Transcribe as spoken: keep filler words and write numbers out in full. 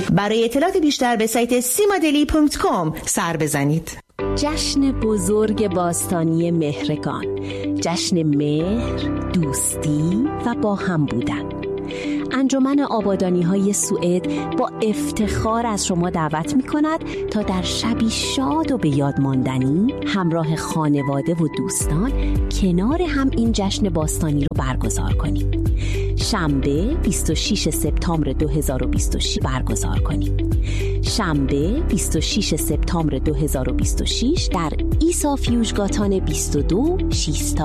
برای اطلاعات بیشتر به سایت سیمادلی دات کام سر بزنید. جشن بزرگ باستانی مهرگان، جشن مهر، دوستی و با هم بودن. انجمن آبادانی‌های سوئد با افتخار از شما دعوت می‌کند تا در شبی شاد و به یاد ماندنی همراه خانواده و دوستان کنار هم این جشن باستانی رو برگزار کنیم. شنبه بیست و شش سپتامبر دو هزار و بیست و شش برگزار کنیم. شنبه بیست و شش سپتامبر دو هزار و بیست و شش در ایسا فیوژگاتان بیست و دو شیستا